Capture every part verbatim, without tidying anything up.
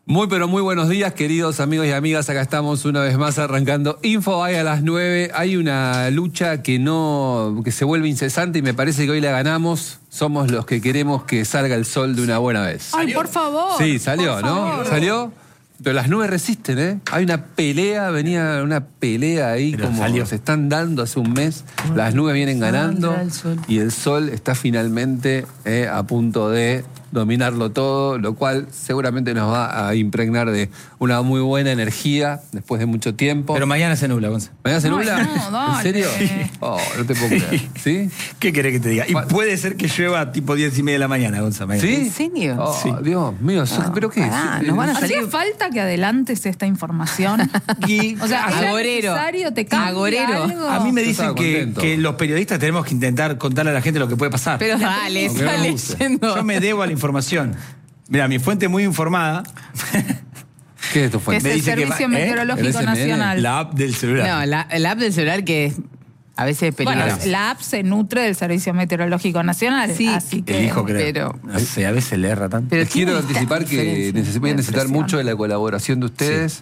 Muy pero muy buenos días, queridos amigos y amigas. Acá estamos una vez más arrancando Infobae a las nueve. Hay una lucha que no que se vuelve incesante y me parece que hoy la ganamos. Somos los que queremos que salga el sol de una buena vez. Ay, por favor. Sí, salió, ¿no? Favor. ¿Salió? Pero las nubes resisten, ¿eh? Hay una pelea, venía una pelea ahí. Pero como salió. Se están dando hace un mes. Las nubes vienen ganando el y el sol está finalmente eh, a punto de dominarlo todo, lo cual seguramente nos va a impregnar de una muy buena energía después de mucho tiempo. Pero mañana se nubla, Gonza. ¿Mañana se nubla? No, dale. ¿En serio? Oh, no te puedo creer. ¿Sí? ¿Qué querés que te diga? Y puede ser que llueva tipo diez y media de la mañana, Gonza. Mañana. ¿Sí? ¿En serio? Oh, sí. Dios mío, No, ¿pero qué? pará, nos van a salir... ¿Hacía falta que adelantes esta información? Y, o sea, ¿era Agorero. necesario? ¿Te cambia Agorero. algo? a mí me Yo dicen estaba que, contento. que los periodistas tenemos que intentar contarle a la gente lo que puede pasar. Pero dale, Aunque no está me guste. leyendo. Yo me debo a la información. Mira, mi fuente muy informada, ¿Qué es tu Que fuente? es me el dice que Servicio va- ¿eh? Meteorológico ¿El S M N? Nacional. la app del celular. No, la, la app del celular que es a veces es Bueno, peligrosa. la app se nutre del Servicio Meteorológico Nacional. Sí, así que... Elijo creer. pero- no sé, a veces le erra tanto. Pero Les quiero tiene anticipar tanta que diferencia. neces- voy a necesitar Impresión. mucho de la colaboración de ustedes.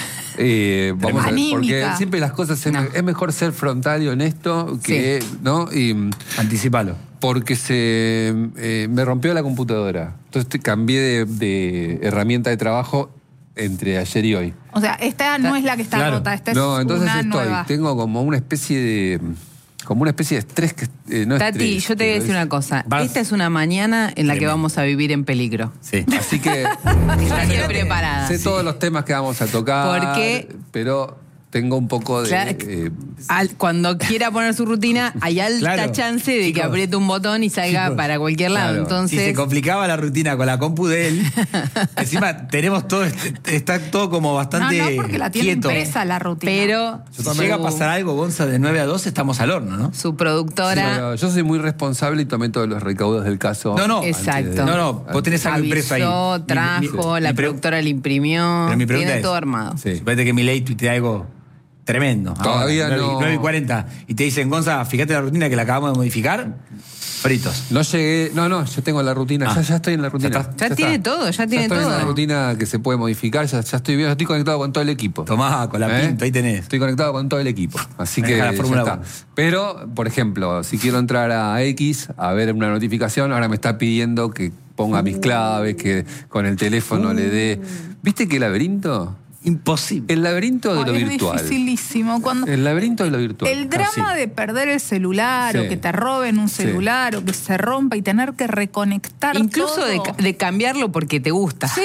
Eh, vamos a ver, porque Anímica. siempre las cosas es, No. es mejor ser frontal y honesto que, ¿no? Y Anticipalo. porque se eh, me rompió la computadora. Entonces te- cambié de, de herramienta de trabajo entre ayer y hoy. O sea, esta no es la que está Claro. rota, esta No, es entonces una estoy, nueva. tengo como una especie de como una especie de estrés que eh, no es Tati, estrés, yo te voy a pero decir es- una cosa. Vas- Esta es una mañana en la que Tremendo. vamos a vivir en peligro. Sí. Así que Estoy preparada. sé todos los temas que vamos a tocar, Porque- pero tengo un poco de Claro, eh, Al- cuando quiera poner su rutina, hay alta Claro. chance de que Chicos. apriete un botón y salga Chicos. para cualquier lado. Claro. Entonces, Si se complicaba la rutina con la compu de él, encima tenemos todo, este- está todo como bastante No, no, porque la tiene quieto. impresa la rutina. pero Si su, llega a pasar algo, Gonza, de nueve a doce estamos al horno, ¿no? su productora pero yo soy muy responsable y tomé todos los recaudos del caso. No, no. Exacto. No, no, vos tenés algo impreso ahí. avisó, Mi- trajo, mi- la mi pre- productora le imprimió, Pero mi pregunta tiene es, todo armado. Sí. Suponete que mi ley tuitea algo tremendo. Todavía Ahora, no. nueve y cuarenta. Y te dicen, Gonza, fíjate la rutina que la acabamos de modificar. Fritos. No llegué, no, no, yo tengo la rutina, Ah. ya, ya estoy en la rutina. está. Ya tiene todo, ya tiene estoy en todo. la rutina que se puede modificar, ya, ya estoy bien, ya estoy conectado con todo el equipo. Tomá, con la ¿Eh? pinta, ahí tenés. Estoy conectado con todo el equipo. Así Maneja que la ya Fórmula está. uno. Pero, por ejemplo, si quiero entrar a X a ver una notificación, ahora me está pidiendo que ponga mis claves, que con el teléfono le dé. ¿Viste qué laberinto? Imposible. El laberinto de Ay, lo es virtual. dificilísimo. Cuando El laberinto de lo virtual. el drama Así. de perder el celular Sí. o que te roben un Sí. celular o que se rompa y tener que reconectar Incluso todo. de, ca- de cambiarlo porque te gusta. Sí.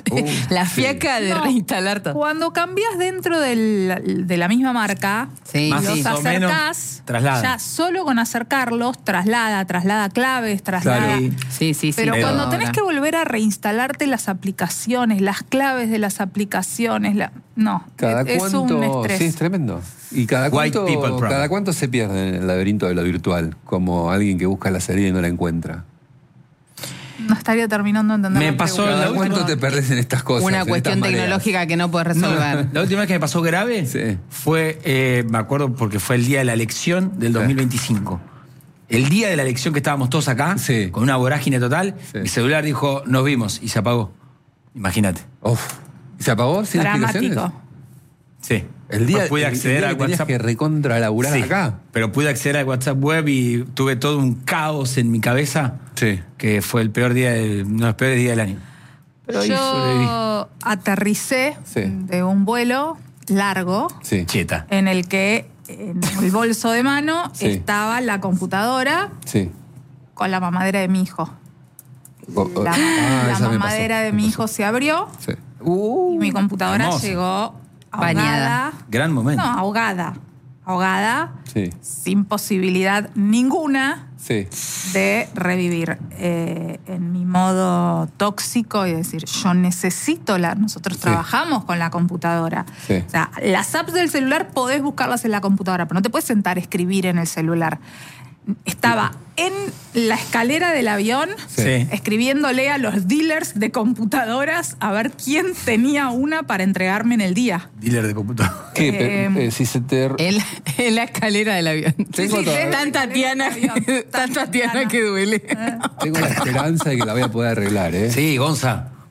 la sí. fiaca de No, reinstalar todo. Cuando cambias dentro del- de la misma marca Sí, y Más los sí. o menos, acercás, traslada. ya solo con acercarlos, traslada, traslada claves, traslada. Claro. Sí, sí, sí. Pero pero cuando ahora. tenés que volver a reinstalarte las aplicaciones, las claves de las aplicaciones, la- no, ¿Cada es, es cuánto? un estrés. Sí, es tremendo. ¿Y cada White cuánto, people problem. cada cuánto se pierde en el laberinto de lo virtual? Como alguien que busca la salida y no la encuentra. No estaría terminando de entender. Me la pasó pregunta. la ¿Cada última- cuánto te perdés en estas cosas? Una en cuestión estas mareas? tecnológica que no puedes resolver. La última vez que me pasó grave Sí. fue, eh, me acuerdo porque fue el día de la elección del dos mil veinticinco. El día de la elección que estábamos todos acá, Sí. con una vorágine total, Sí. mi celular dijo, nos vimos, y se apagó. Imagínate. Uf. ¿Y se apagó sin explicaciones? Dramático. Sí. El día, Después pude el- acceder el día al que tenías WhatsApp. que recontra laburar Sí, acá. pero pude acceder al WhatsApp web y tuve todo un caos en mi cabeza, Sí. que fue el peor día, del, uno de los peores días del año. Pero ahí sobreviví. Yo aterricé Sí. de un vuelo largo Sí. Cheta. en el que en el bolso de mano Sí. estaba la computadora Sí. con la mamadera de mi hijo. O- o- La, ah, la esa me pasó, mamadera de me mi pasó. hijo se abrió Sí. Uh, y mi computadora hermoso. llegó Bañada. ahogada. Gran momento. No, ahogada. Ahogada, sí. sin posibilidad ninguna Sí. de revivir eh, en mi modo tóxico y decir, yo necesito la... Nosotros Sí. trabajamos con la computadora. Sí. O sea, las apps del celular podés buscarlas en la computadora, pero no te puedes sentar a escribir en el celular. Estaba en la escalera del avión Sí. escribiéndole a los dealers de computadoras a ver quién tenía una para entregarme en el día. Dealer de computadora. ¿Qué? Eh, Pe- eh, si se te... En la, en la escalera del avión. Tengo sí, toda- desde- Tan Tatiana, Avión, tan tan Tatiana Tatiana. que duele. Tengo la esperanza de que la voy a poder arreglar, ¿eh? Sí, Gonza.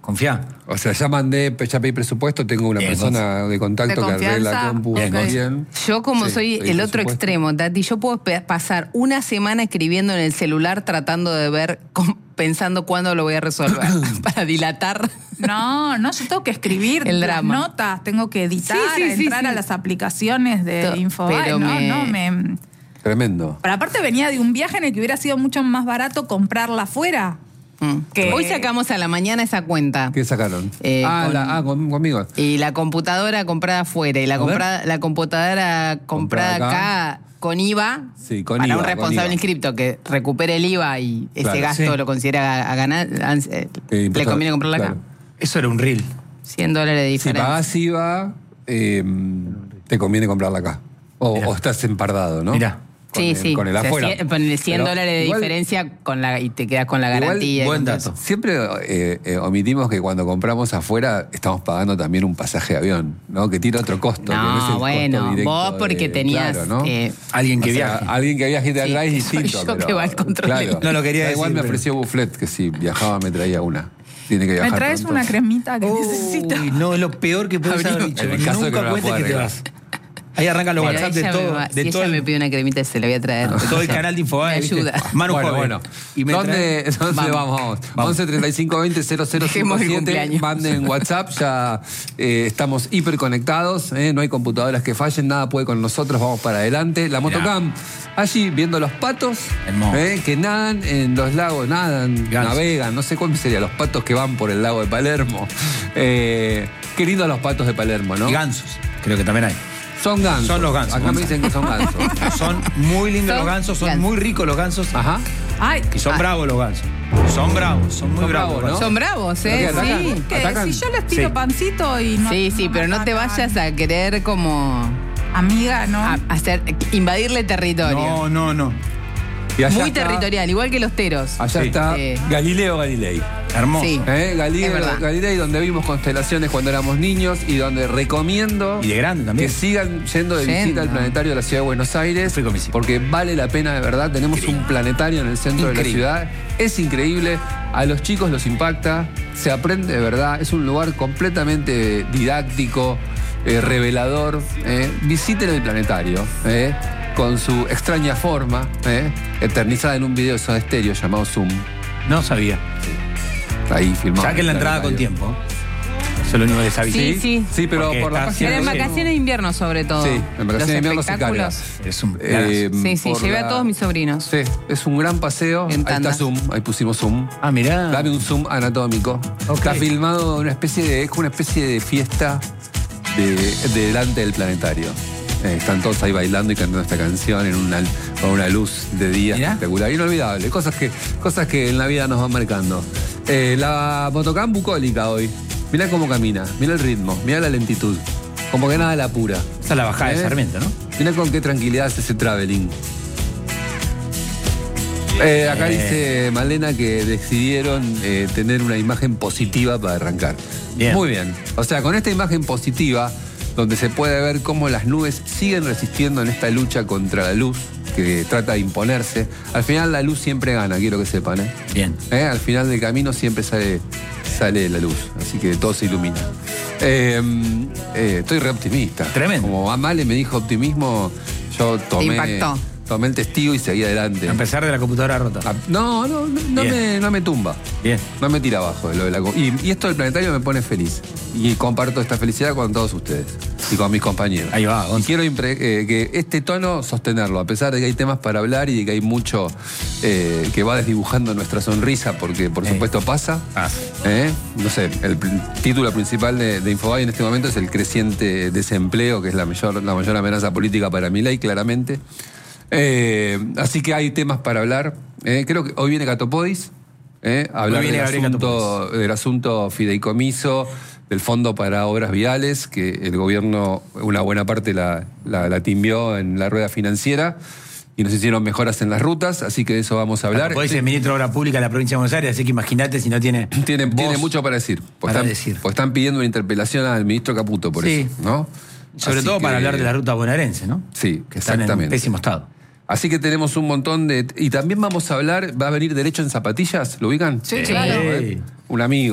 Confía. O sea, ya mandé, ya pedí presupuesto, tengo una Bien, persona de contacto De que arregla la compu confianza. muy Ok. bien. Yo como Sí, soy pedí el otro presupuesto. extremo, Tati, yo puedo pe- pasar una semana escribiendo en el celular tratando de ver, con- pensando cuándo lo voy a resolver, para dilatar. No, no, yo tengo que escribir El las drama. notas, tengo que editar, Sí, sí, sí, entrar sí. a las aplicaciones de To- Infobae. pero No, me- no, me... Tremendo. Pero aparte venía de un viaje en el que hubiera sido mucho más barato comprarla afuera. Mm. Que- Hoy sacamos a la mañana esa cuenta. ¿Qué sacaron? Eh, ah, con- la- ah, con- conmigo. Y la computadora comprada afuera y la, A ver. comprada, la computadora comprada Comprada acá, con I V A. Sí, con para I V A, un con responsable I V A. inscripto que recupere el I V A y ese Claro, gasto sí. lo considera a, a ganar, a- eh, Eh, le impuesto- conviene comprarla acá. claro. Eso era un reel. cien dólares de Si diferencia. pagás I V A, eh, te conviene comprarla acá. O, Mirá. o estás empardado, ¿no? Mirá. Con Sí, el, sí. Con el O sea, afuera. cien- ponele cien Pero dólares de igual- diferencia con la, y te quedas con la igual, garantía. y buen con todo dato. eso. Siempre eh, eh, omitimos que cuando compramos afuera estamos pagando también un pasaje de avión, ¿no? Que tiene otro costo. que No, es el costo bueno, directo vos porque de- tenías, claro, ¿no? eh, Alguien que O sea, viaje. alguien que viaje de Sí, acá es que soy distinto. yo pero- que va al control. Claro. No lo quería Da Igual decir, me pero- ofreció Bufflet que si viajaba me traía una. Tiene que viajar ¿Me traes pronto. una cremita que necesito? Uy, no, es lo peor que puedes haber Abrimos. dicho. En el caso de que Nunca no la cuentes pueda que te arreglar. vas. Ahí arrancan los Pero WhatsApp de ella me todo. va- De si todo ella el- me pide una cremita, se la voy a traer. de todo el canal de Infobae. Me ¿viste? ayuda. Manu bueno, Joven. bueno. Y me ¿Dónde, trae- ¿dónde vamos? Vamos. vamos? once treinta y cinco veinte cero cero cinco Dejemos el siete. cumpleaños. Manden WhatsApp, ya eh, estamos hiperconectados, eh, no hay computadoras que fallen, nada puede con nosotros, vamos para adelante. La Motocam, allí viendo los patos Hermoso. eh, que nadan en los lagos, nadan, Gansos. navegan, no sé cómo sería, los patos que van por el lago de Palermo. Eh, qué lindos los patos de Palermo, ¿no? Y gansos. Creo que también hay. Son gansos. Son los gansos, Acá me Gonzalo. dicen que son gansos. Son muy lindos Son los gansos, son gansos. muy ricos los gansos. Ajá. Ay, Y son Ah. bravos los gansos. Son bravos, son muy Son bravos. bravos, los ¿no? gansos. Son bravos, ¿Pero qué, ¿eh? atacan? Sí. que ¿Atacan? si yo les tiro Sí. pancito y no... Sí, sí, pero no te atacan. vayas a querer como Amiga, ¿no? a hacer invadirle territorio. No, no, no. Y allá Muy está- territorial, igual que los teros. Allá Sí. está Eh. Galileo Galilei. Hermoso. Sí. ¿Eh? Galileo Es verdad. Galilei, donde vimos constelaciones cuando éramos niños y donde recomiendo Y de grande también. que sigan yendo de Yendo. visita al planetario de la ciudad de Buenos Aires. Fui con mis hijos. Porque vale la pena de verdad. Tenemos un planetario en el centro Increíble. de la ciudad. Es increíble. A los chicos los impacta. Se aprende de verdad. Es un lugar completamente didáctico, eh, revelador. ¿eh? Visiten el planetario. ¿eh? Con su extraña forma, ¿eh? eternizada en un video de Soda Stereo llamado Zoom. No sabía. Ahí filmado. Saquen la entrada con planetario. tiempo. Eso es lo único que les aviso. Sí, sí. Sí, pero Porque por la está página Era en web- vacaciones de invierno, sobre todo. Sí, en vacaciones Los de invierno se carga. espectáculos. Es un Eh, Sí, sí, por llevé la- a todos mis sobrinos. Sí, es un gran paseo. En Ahí está tandas. Zoom, ahí pusimos Zoom. Ah, mirá. Dame un zoom anatómico. Ok. Está filmado una especie de, es una especie de fiesta de, de delante del planetario. Eh, están todos ahí bailando y cantando esta canción en una, con una luz de día Mirá. espectacular. Inolvidable. Cosas que, cosas que en la vida nos van marcando. Eh, la Motocam bucólica hoy. Mirá cómo camina, mirá el ritmo, mirá la lentitud. Como que nada la apura. Esa es la bajada de ¿Eh? Sarmiento, ¿no? Mirá con qué tranquilidad hace ese traveling. Eh, acá Eh. dice Malena que decidieron eh, tener una imagen positiva para arrancar. Bien. Muy bien. O sea, con esta imagen positiva, donde se puede ver cómo las nubes siguen resistiendo en esta lucha contra la luz, que trata de imponerse, al final la luz siempre gana, quiero que sepan. ¿eh? Bien. ¿Eh? Al final del camino siempre sale, sale la luz, así que todo se ilumina. Eh, eh, estoy re optimista. Tremendo. Como Amale me dijo optimismo, yo tomé, impactó. tomé el testigo y seguí adelante. A pesar de la computadora rota. Ah, No, no, no, no Bien. me, no me tumba. Bien. No me tira abajo de lo de la co- y, y esto del planetario me pone feliz. Y comparto esta felicidad con todos ustedes y con mis compañeros. Ahí va, Y Gonza. quiero impre- eh, que este tono sostenerlo, a pesar de que hay temas para hablar y de que hay mucho eh, que va desdibujando nuestra sonrisa, porque por Eh. supuesto pasa. Ah. ¿eh? No sé, el pr- título principal de, de Infobae en este momento es el creciente desempleo, que es la mayor, la mayor amenaza política para Milei, claramente. Eh, así que hay temas para hablar. Eh, creo que hoy viene Catopodis. Eh, a hablar Hoy viene del Gabriel asunto, del asunto fideicomiso, del Fondo para Obras Viales, que el gobierno, una buena parte la, la, la timbió en la rueda financiera y nos hicieron mejoras en las rutas, así que de eso vamos a hablar. Podés ser ministro de Obra Pública de la provincia de Buenos Aires, así que imagínate si no tiene. Tiene, voz. tiene mucho para decir. Pues para están, decir. pues están pidiendo una interpelación al ministro Caputo por Sí. eso, ¿no? Sobre Así todo para que- hablar de la ruta bonaerense, ¿no? Sí, Que están en exactamente. pésimo estado. Así que tenemos un montón de... Y también vamos a hablar, va a venir Derecho en Zapatillas, ¿lo ubican? Sí, Sí. claro. ¿Eh? Un amigo.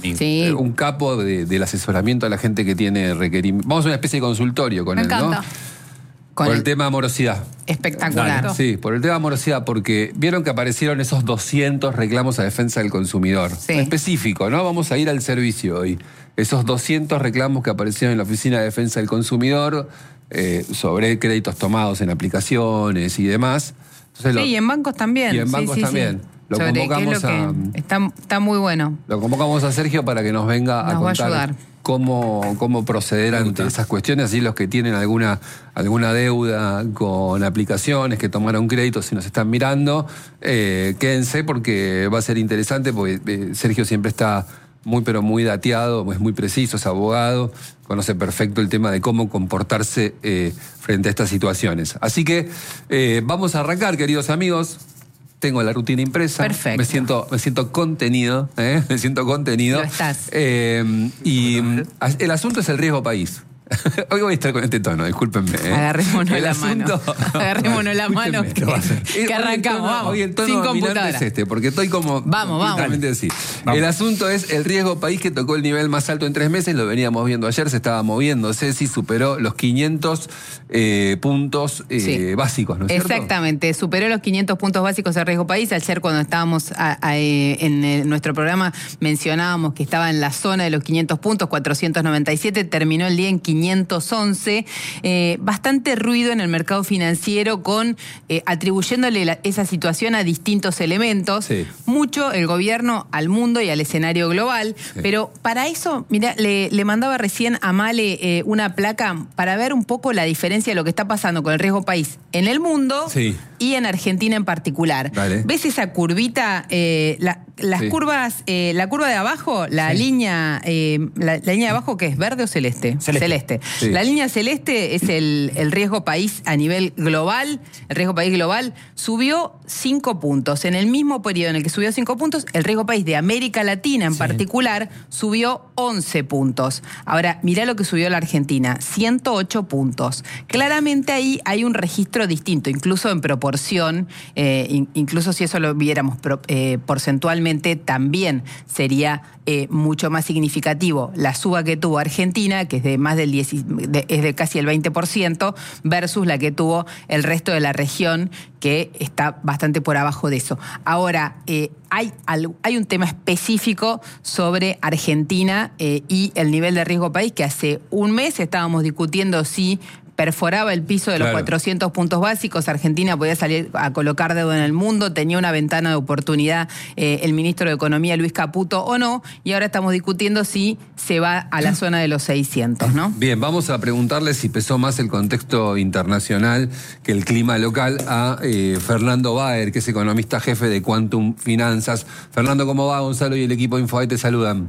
Sí. eh, un capo de, del asesoramiento a la gente que tiene requerimientos. Vamos a una especie de consultorio con Me él, encanta. ¿no? Con por el, el tema morosidad. espectacular. Sí, por el tema morosidad, porque vieron que aparecieron esos doscientos reclamos a defensa del consumidor. Sí. Específico, ¿no? Vamos a ir al servicio hoy. Esos doscientos reclamos que aparecieron en la Oficina de Defensa del Consumidor eh, sobre créditos tomados en aplicaciones y demás. Entonces, Sí, lo- y en bancos también. Y en Sí, bancos sí, sí. también. Lo Sobre qué es convocamos lo que a- Está, está muy bueno. Lo convocamos a Sergio para que nos venga a Nos va a contar ayudar. cómo, cómo proceder ante esas cuestiones. Así los que tienen alguna, alguna deuda con aplicaciones, que tomaron crédito, si nos están mirando, eh, quédense porque va a ser interesante, porque eh, Sergio siempre está muy pero muy dateado, es muy preciso, es abogado, conoce perfecto el tema de cómo comportarse eh, frente a estas situaciones. Así que eh, vamos a arrancar, queridos amigos. Tengo la rutina impresa. Perfecto. Me siento, me siento contenido, ¿eh? Me siento contenido. Lo estás. Eh, y el asunto es el riesgo país. Hoy voy a estar con este tono, discúlpenme. ¿eh? Agarrémonos El la asunto- mano. Agarrémonos la mano Escúchenme, que, hoy que el arrancamos. tono- Vamos. Hoy el tono Sin dominante computadora. es este, porque estoy como... Vamos, vamos. completamente así. Vamos. El asunto es el riesgo país que tocó el nivel más alto en tres meses, lo veníamos viendo ayer, se estaba moviendo, Ceci superó los quinientos eh, puntos eh, Sí. básicos, ¿no es cierto? Exactamente, superó los quinientos puntos básicos de riesgo país. Ayer cuando estábamos a- a- eh, en el- nuestro programa mencionábamos que estaba en la zona de los quinientos puntos, cuatrocientos noventa y siete, terminó el día en quinientos once. Eh, bastante ruido en el mercado financiero con eh, atribuyéndole la- esa situación a distintos elementos. Sí. Mucho el gobierno al mundo y al escenario global, Sí. pero para eso, mira, le, le mandaba recién a Male eh, una placa para ver un poco la diferencia de lo que está pasando con el riesgo país en el mundo Sí. y en Argentina en particular. Dale. ¿Ves esa curvita? Eh, la- las Sí. curvas, eh, la curva de abajo, la Sí. línea, eh, la, la línea de abajo que es verde o celeste. Celeste. Sí. La línea celeste es el, el riesgo país a nivel global. El riesgo país global subió cinco puntos. En el mismo periodo en el que subió cinco puntos, el riesgo país de América Latina en Sí. particular subió once puntos. Ahora, mirá lo que subió la Argentina, ciento ocho puntos. Claramente ahí hay un registro distinto, incluso en proporción, eh, in- incluso si eso lo viéramos pro- eh, porcentualmente, también sería eh, mucho más significativo la suba que tuvo Argentina, que es de más del diez, de, es de casi el veinte por ciento, versus la que tuvo el resto de la región, que está bastante por abajo de eso. Ahora, eh, hay, algo- hay un tema específico sobre Argentina eh, y el nivel de riesgo país, que hace un mes estábamos discutiendo si perforaba el piso de los Claro. cuatrocientos puntos básicos, Argentina podía salir a colocar deuda en el mundo, tenía una ventana de oportunidad eh, el ministro de Economía Luis Caputo o no, y ahora estamos discutiendo si se va a la zona de los seiscientos, ¿no? Bien, vamos a preguntarle si pesó más el contexto internacional que el clima local a eh, Fernando Baer, que es economista jefe de Quantum Finanzas. Fernando, ¿cómo va? Gonzalo y el equipo de Infobae te saludan.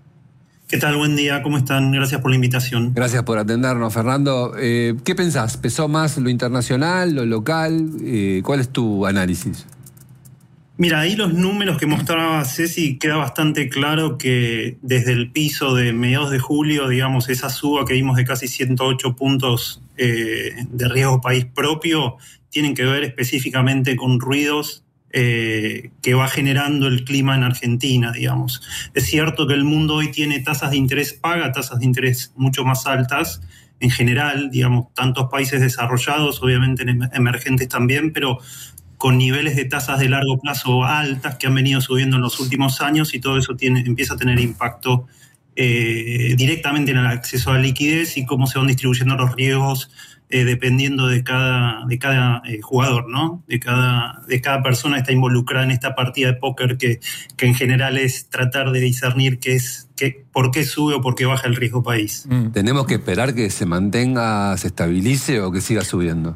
¿Qué tal? Buen día, ¿cómo están? Gracias por la invitación. Gracias por atendernos, Fernando. Eh, ¿Qué pensás? ¿Pesó más lo internacional, lo local? Eh, ¿Cuál es tu análisis? Mira, ahí los números que mostraba Ceci, queda bastante claro que desde el piso de mediados de julio, digamos, esa suba que vimos de casi ciento ocho puntos eh, de riesgo país propio, tienen que ver específicamente con ruidos eh, que va generando el clima en Argentina, digamos. Es cierto que el mundo hoy tiene tasas de interés, paga tasas de interés mucho más altas, en general, digamos, tantos países desarrollados, obviamente en emergentes también, pero con niveles de tasas de largo plazo altas que han venido subiendo en los últimos años, y todo eso tiene, empieza a tener impacto eh, directamente en el acceso a la liquidez y cómo se van distribuyendo los riesgos eh, dependiendo de cada, de cada eh, jugador, ¿no? De cada, de cada persona que está involucrada en esta partida de póker que, que en general es tratar de discernir qué es, qué, por qué sube o por qué baja el riesgo país. Mm. ¿Tenemos que esperar que se mantenga, se estabilice o que siga subiendo?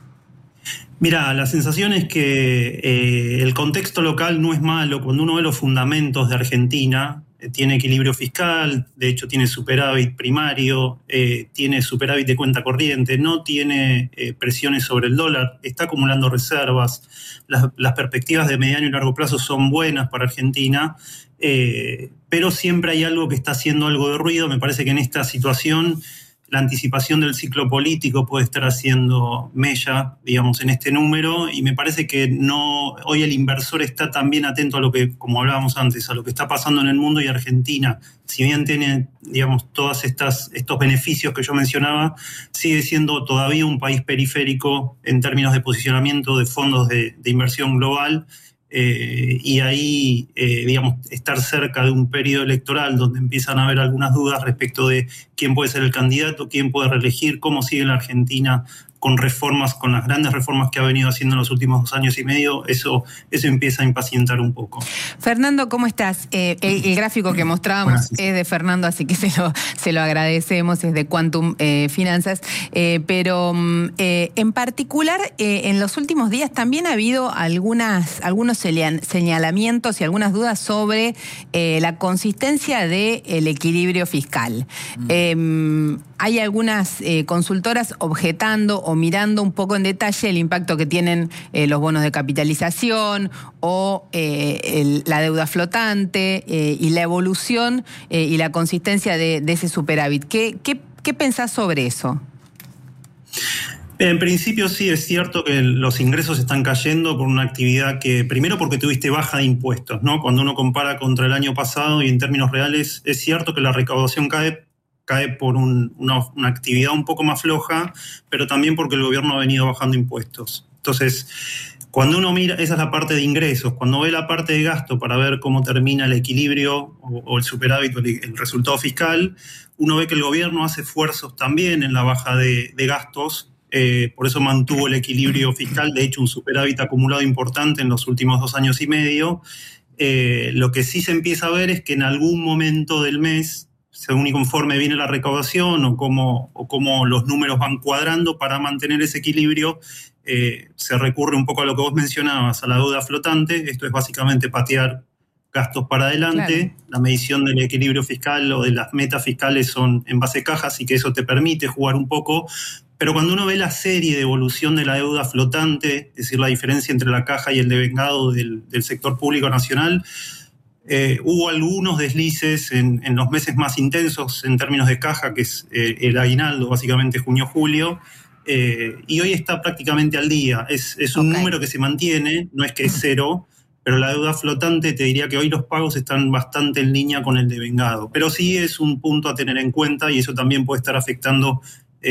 Mira, la sensación es que eh, el contexto local no es malo. Cuando uno ve los fundamentos de Argentina, eh, tiene equilibrio fiscal, de hecho tiene superávit primario, eh, tiene superávit de cuenta corriente, no tiene eh, presiones sobre el dólar, está acumulando reservas, las, las perspectivas de mediano y largo plazo son buenas para Argentina, eh, pero siempre hay algo que está haciendo algo de ruido. Me parece que en esta situación la anticipación del ciclo político puede estar haciendo mella, digamos, en este número, y me parece que no, hoy el inversor está también atento a lo que, como hablábamos antes, a lo que está pasando en el mundo, y Argentina, si bien tiene, digamos, todos estos beneficios que yo mencionaba, sigue siendo todavía un país periférico en términos de posicionamiento de fondos de, de inversión global. Eh, y ahí, eh, digamos, estar cerca de un periodo electoral donde empiezan a haber algunas dudas respecto de quién puede ser el candidato, quién puede reelegir, cómo sigue la Argentina con reformas, con las grandes reformas que ha venido haciendo en los últimos dos años y medio, eso, eso empieza a impacientar un poco. Fernando, ¿cómo estás? Eh, el, el gráfico que mostrábamos Buenas. es de Fernando, así que se lo, se lo agradecemos, es de Quantum eh, Finanzas, eh, pero eh, en particular, eh, en los últimos días también ha habido algunas, algunos señalamientos y algunas dudas sobre eh, la consistencia del equilibrio fiscal. Mm. Eh, hay algunas eh, consultoras objetando o mirando un poco en detalle el impacto que tienen eh, los bonos de capitalización o eh, el, la deuda flotante eh, y la evolución eh, y la consistencia de, de ese superávit. ¿Qué, qué, qué pensás sobre eso? En principio sí es cierto que los ingresos están cayendo por una actividad que, primero porque tuviste baja de impuestos, ¿no? Cuando uno compara contra el año pasado y en términos reales, es cierto que la recaudación cae, cae por un, una, una actividad un poco más floja, pero también porque el gobierno ha venido bajando impuestos. Entonces, cuando uno mira, esa es la parte de ingresos, cuando ve la parte de gasto para ver cómo termina el equilibrio o, o el superávit o el, el resultado fiscal, uno ve que el gobierno hace esfuerzos también en la baja de, de gastos, eh, por eso mantuvo el equilibrio fiscal, de hecho un superávit acumulado importante en los últimos dos años y medio. Eh, lo que sí se empieza a ver es que en algún momento del mes, según y conforme viene la recaudación o cómo, o cómo los números van cuadrando para mantener ese equilibrio, eh, se recurre un poco a lo que vos mencionabas, a la deuda flotante. Esto es básicamente patear gastos para adelante. Claro. La medición del equilibrio fiscal o de las metas fiscales son en base caja, así que eso te permite jugar un poco. Pero cuando uno ve la serie de evolución de la deuda flotante, es decir, la diferencia entre la caja y el devengado del, del sector público nacional, Eh, hubo algunos deslices en, en los meses más intensos en términos de caja, que es eh, el aguinaldo, básicamente junio-julio, eh, y hoy está prácticamente al día. Es, es un okay. número que se mantiene, no es que es cero, pero la deuda flotante, te diría que hoy los pagos están bastante en línea con el devengado. Pero sí es un punto a tener en cuenta y eso también puede estar afectando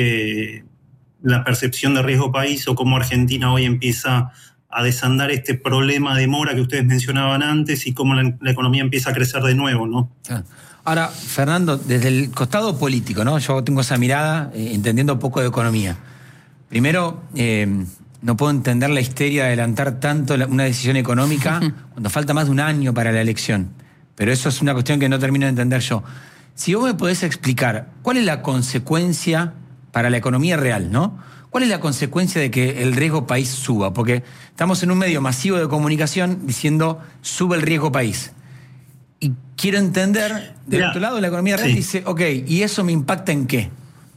eh, la percepción de riesgo país o cómo Argentina hoy empieza a desandar este problema de mora que ustedes mencionaban antes y cómo la, la economía empieza a crecer de nuevo, ¿no? Ahora, Fernando, desde el costado político, ¿no? Yo tengo esa mirada, eh, entendiendo un poco de economía. Primero, eh, no puedo entender la histeria de adelantar tanto la, una decisión económica cuando falta más de un año para la elección. Pero eso es una cuestión que no termino de entender yo. Si vos me podés explicar, ¿cuál es la consecuencia para la economía real, ¿no? ¿Cuál es la consecuencia de que el riesgo país suba? Porque estamos en un medio masivo de comunicación diciendo sube el riesgo país. Y quiero entender, del otro lado, la economía real sí. dice, ok, ¿y eso me impacta en qué?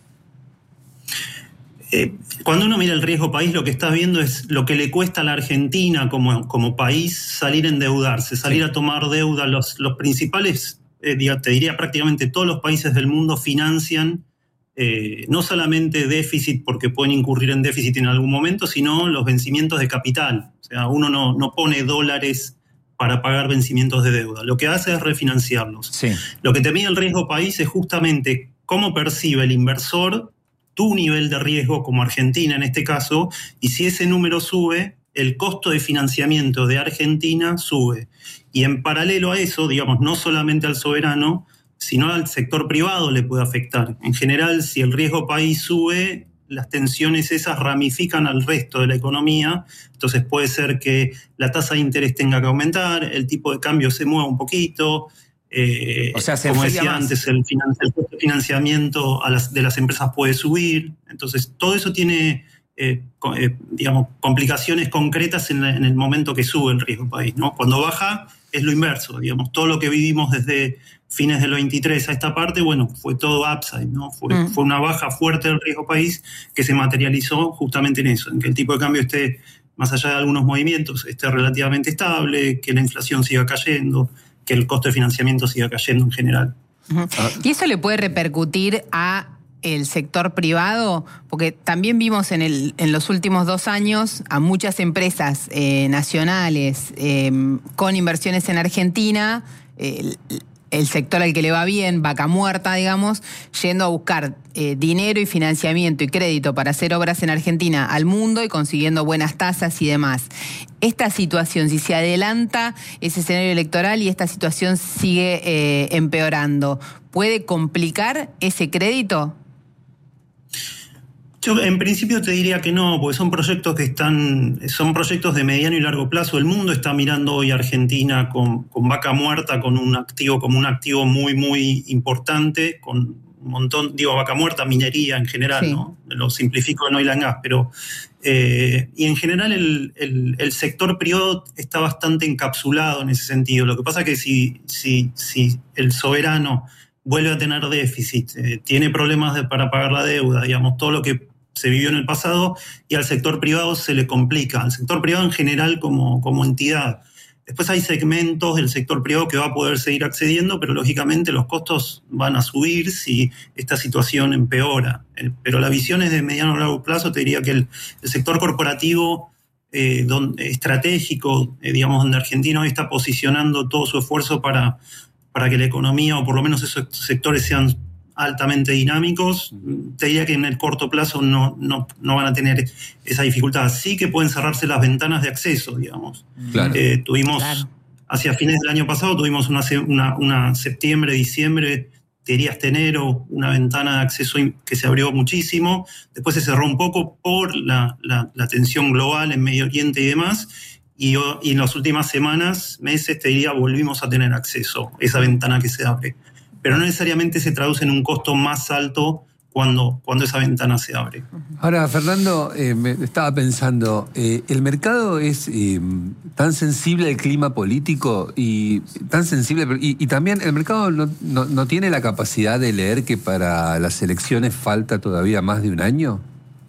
Eh, cuando uno mira el riesgo país, lo que estás viendo es lo que le cuesta a la Argentina como, como país salir a endeudarse, salir sí. a tomar deuda. Los, los principales, eh, te diría prácticamente todos los países del mundo financian Eh, no solamente déficit porque pueden incurrir en déficit en algún momento, sino los vencimientos de capital. O sea, uno no, no pone dólares para pagar vencimientos de deuda. Lo que hace es refinanciarlos. Sí. Lo que te mide el riesgo país es justamente cómo percibe el inversor tu nivel de riesgo como Argentina en este caso, y si ese número sube, el costo de financiamiento de Argentina sube. Y en paralelo a eso, digamos, no solamente al soberano, sino al sector privado le puede afectar. En general, si el riesgo país sube, las tensiones esas ramifican al resto de la economía, entonces puede ser que la tasa de interés tenga que aumentar, el tipo de cambio se mueva un poquito, eh, o sea, se como decía más. antes, el, finan- el costo de financiamiento a las, de las empresas puede subir, entonces todo eso tiene eh, co- eh, digamos, complicaciones concretas en, la, en el momento que sube el riesgo país, ¿no? Cuando baja es lo inverso, digamos, todo lo que vivimos desde fines del veintitrés a esta parte, bueno, fue todo upside, ¿no? Fue, mm. fue una baja fuerte del riesgo país que se materializó justamente en eso, en que el tipo de cambio esté, más allá de algunos movimientos, esté relativamente estable, que la inflación siga cayendo, que el costo de financiamiento siga cayendo en general. Uh-huh. Y eso le puede repercutir a el sector privado? Porque también vimos en, el, en los últimos dos años a muchas empresas eh, nacionales eh, con inversiones en Argentina, eh, el sector al que le va bien, vaca muerta, digamos, yendo a buscar eh, dinero y financiamiento y crédito para hacer obras en Argentina al mundo y consiguiendo buenas tasas y demás. Esta situación, si se adelanta ese escenario electoral y esta situación sigue eh, empeorando, ¿puede complicar ese crédito? Yo en principio te diría que no, porque son proyectos que están, son proyectos de mediano y largo plazo. El mundo está mirando hoy a Argentina con, con vaca muerta, con un activo, como un activo muy, muy importante, con un montón, digo, vaca muerta, minería en general, sí. ¿no? Lo simplifico en oil and gas, pero eh, y en general el, el, el sector privado está bastante encapsulado en ese sentido. Lo que pasa es que si, si, si el soberano vuelve a tener déficit, eh, tiene problemas de, para pagar la deuda, digamos, todo lo que se vivió en el pasado, y al sector privado se le complica, al sector privado en general como, como entidad. Después hay segmentos del sector privado que va a poder seguir accediendo, pero lógicamente los costos van a subir si esta situación empeora. Eh, pero la visión es de mediano a largo plazo. Te diría que el, el sector corporativo eh, donde, estratégico, eh, digamos, donde Argentina hoy está posicionando todo su esfuerzo para, para que la economía, o por lo menos esos sectores, sean altamente dinámicos, te diría que en el corto plazo no, no, no van a tener esa dificultad. Sí que pueden cerrarse las ventanas de acceso, digamos. Claro. Eh, tuvimos, claro. hacia fines del año pasado, tuvimos una, una, una septiembre, diciembre, te diría hasta enero, una ventana de acceso que se abrió muchísimo. Después se cerró un poco por la, la, la tensión global en Medio Oriente y demás. Y, y en las últimas semanas, meses, te diría, volvimos a tener acceso, esa ventana que se abre. Pero no necesariamente se traduce en un costo más alto cuando, cuando esa ventana se abre. Ahora, Fernando, eh, me estaba pensando, eh, ¿el mercado es eh, tan sensible al clima político y tan sensible, y, y también el mercado no, no, no tiene la capacidad de leer que para las elecciones falta todavía más de un año?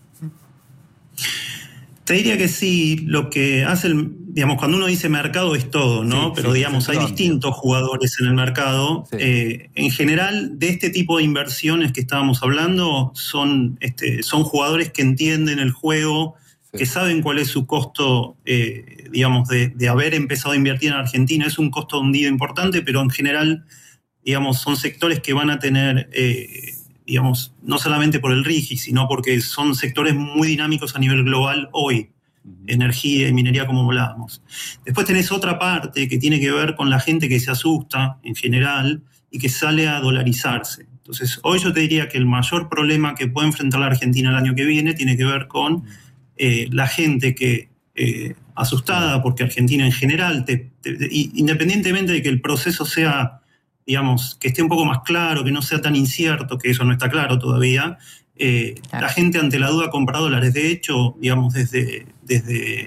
Te diría que sí. Lo que hace, el, digamos, cuando uno dice mercado es todo, ¿no? Sí, Pero sí, digamos, hay distintos jugadores en el mercado. Sí. Eh, en general, de este tipo de inversiones que estábamos hablando, son, este, son jugadores que entienden el juego, sí. que saben cuál es su costo, eh, digamos, de, de haber empezado a invertir en Argentina. Es un costo hundido importante, pero en general, digamos, son sectores que van a tener... Eh, digamos, no solamente por el RIGI, sino porque son sectores muy dinámicos a nivel global hoy, uh-huh. energía y minería, como hablábamos. Después tenés otra parte que tiene que ver con la gente que se asusta en general y que sale a dolarizarse. Entonces, hoy yo te diría que el mayor problema que puede enfrentar la Argentina el año que viene tiene que ver con eh, la gente que, eh, asustada, porque Argentina en general, te, te, independientemente de que el proceso sea... digamos, que esté un poco más claro, que no sea tan incierto, que eso no está claro todavía, eh, claro. La gente ante la duda compra dólares. De hecho, digamos, desde, desde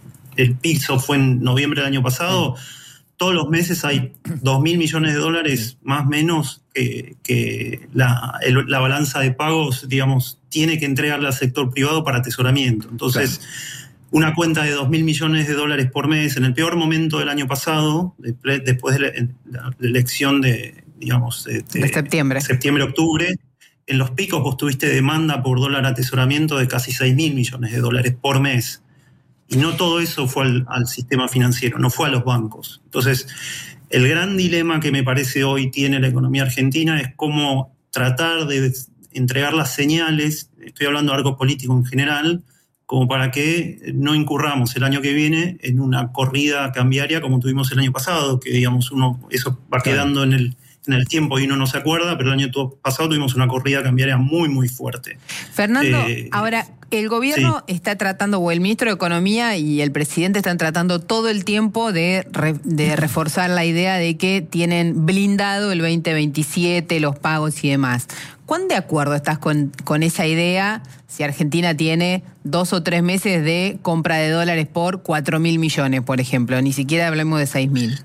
el piso fue en noviembre del año pasado, sí. todos los meses hay dos mil millones de dólares, sí. más o menos, que, que la, el, la balanza de pagos, digamos, tiene que entregarle al sector privado para atesoramiento. Entonces... Claro. Una cuenta de dos mil millones de dólares por mes en el peor momento del año pasado, después de la elección de, digamos, de, de, de septiembre. Septiembre-octubre, en los picos vos tuviste demanda por dólar atesoramiento de casi seis mil millones de dólares por mes. Y no todo eso fue al, al sistema financiero, no fue a los bancos. Entonces, el gran dilema que me parece hoy tiene la economía argentina es cómo tratar de entregar las señales, estoy hablando de algo político en general, como para que no incurramos el año que viene en una corrida cambiaria como tuvimos el año pasado, que digamos uno eso va quedando en el, en el tiempo y uno no se acuerda, pero el año pasado tuvimos una corrida cambiaria muy, muy fuerte. Fernando, eh, ahora, el gobierno sí. está tratando, o el ministro de Economía y el presidente están tratando todo el tiempo de, re, de reforzar la idea de que tienen blindado el veinte veintisiete, los pagos y demás. ¿Cuán de acuerdo estás con, con esa idea si Argentina tiene dos o tres meses de compra de dólares por cuatro mil millones, por ejemplo? Ni siquiera hablemos de seis mil.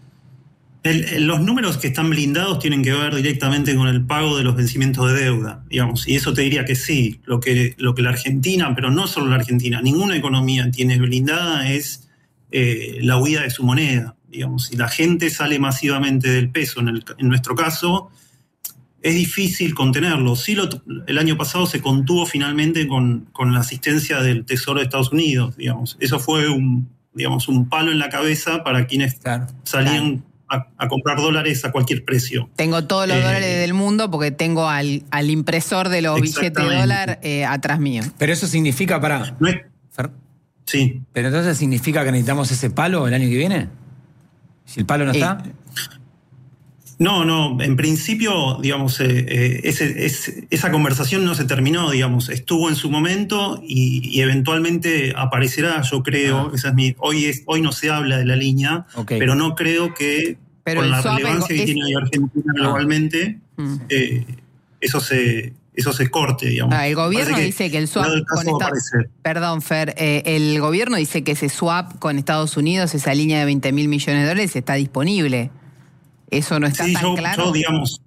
El, el, los números que están blindados tienen que ver directamente con el pago de los vencimientos de deuda, digamos, y eso te diría que sí. Lo que, lo que la Argentina, pero no solo la Argentina, ninguna economía tiene blindada es eh, la huida de su moneda, digamos. Si la gente sale masivamente del peso, en, el, en nuestro caso... es difícil contenerlo. Sí, lo, el año pasado se contuvo finalmente con, con la asistencia del Tesoro de Estados Unidos, digamos. Eso fue un, digamos, un palo en la cabeza para quienes claro, salían claro. A, a comprar dólares a cualquier precio. Tengo todos los eh, dólares del mundo porque tengo al, al impresor de los billetes de dólar eh, atrás mío. Pero eso significa, para... No es, sí. Pero entonces significa que necesitamos ese palo el año que viene. Si el palo no está... Eh, No, no, en principio, digamos, eh, eh, ese, ese, esa conversación no se terminó, digamos, estuvo en su momento y, y eventualmente aparecerá, yo creo, ah. esa es mi, hoy, es, hoy no se habla de la línea, okay. pero no creo que pero con la relevancia es... que tiene Argentina ah. globalmente, mm. eh, eso se... Eso se corte, digamos. Ah, el gobierno que dice que el swap con Estados Perdón, Fer, eh, el gobierno dice que ese swap con Estados Unidos, esa línea de veinte mil millones de dólares, está disponible. Eso no está sí, tan yo, claro. Yo, digamos,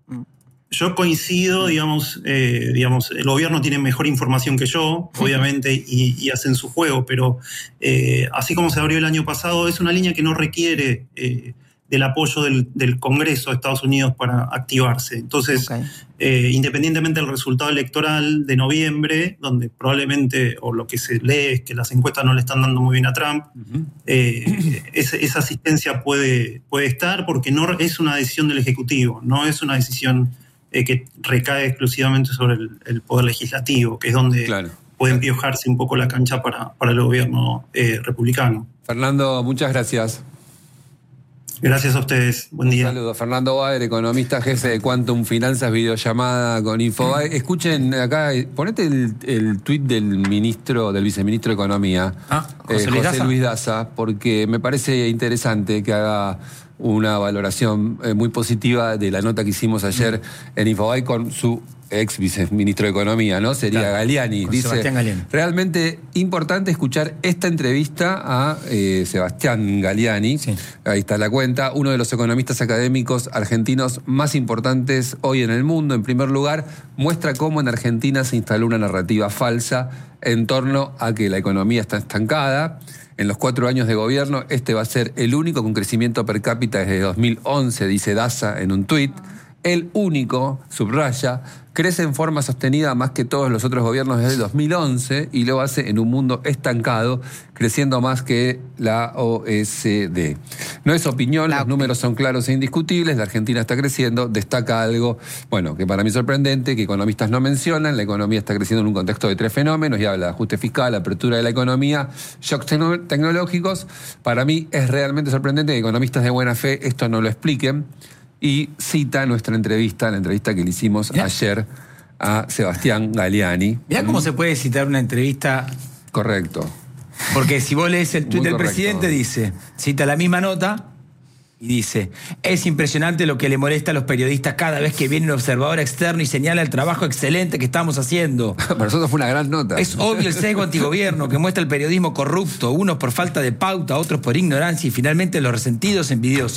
yo coincido, digamos, eh, digamos, el gobierno tiene mejor información que yo, obviamente, y, y hacen su juego, pero eh, así como se abrió el año pasado, es una línea que no requiere eh, del apoyo del, del Congreso de Estados Unidos para activarse. Entonces, okay. eh, independientemente del resultado electoral de noviembre, donde probablemente, o lo que se lee es que las encuestas no le están dando muy bien a Trump, uh-huh. eh, esa, esa asistencia puede, puede estar porque no es una decisión del Ejecutivo, no es una decisión eh, que recae exclusivamente sobre el, el Poder Legislativo, que es donde claro. puede empiojarse un poco la cancha para, para el gobierno eh, republicano. Fernando, muchas gracias. Gracias a ustedes. Buen día. Un saludo. Fernando Baer, economista jefe de Quantum Finanzas, videollamada con Infobae. Escuchen acá, ponete el, el tuit del ministro, del viceministro de Economía, ah, José, eh, Luis, José Daza. Luis Daza, porque me parece interesante que haga una valoración eh, muy positiva de la nota que hicimos ayer mm. en Infobae con su ex viceministro de Economía, ¿no? Sería claro, Galiani. Dice, Sebastián Galiani. Realmente importante escuchar esta entrevista a eh, Sebastián Galiani. Sí. Ahí está la cuenta. Uno de los economistas académicos argentinos más importantes hoy en el mundo. En primer lugar, muestra cómo en Argentina se instaló una narrativa falsa en torno a que la economía está estancada. En los cuatro años de gobierno, este va a ser el único con crecimiento per cápita desde dos mil once, dice Daza en un tuit. El único, subraya, crece en forma sostenida más que todos los otros gobiernos desde dos mil once y lo hace en un mundo estancado, creciendo más que la O E C D. No es opinión, los números son claros e indiscutibles, la Argentina está creciendo, destaca algo, bueno, que para mí es sorprendente, que economistas no mencionan, la economía está creciendo en un contexto de tres fenómenos, y habla de ajuste fiscal, apertura de la economía, shocks tecnológicos. Para mí es realmente sorprendente que economistas de buena fe esto no lo expliquen. Y cita nuestra entrevista, la entrevista que le hicimos Mirá. ayer a Sebastián Galiani. Mirá cómo se puede citar una entrevista. Correcto. Porque si vos lees el tuit del presidente, dice, cita la misma nota y dice, es impresionante lo que le molesta a los periodistas cada vez que viene un observador externo y señala el trabajo excelente que estamos haciendo. Para nosotros fue una gran nota. Es obvio el sesgo antigobierno que muestra el periodismo corrupto, unos por falta de pauta, otros por ignorancia y finalmente los resentidos envidiosos.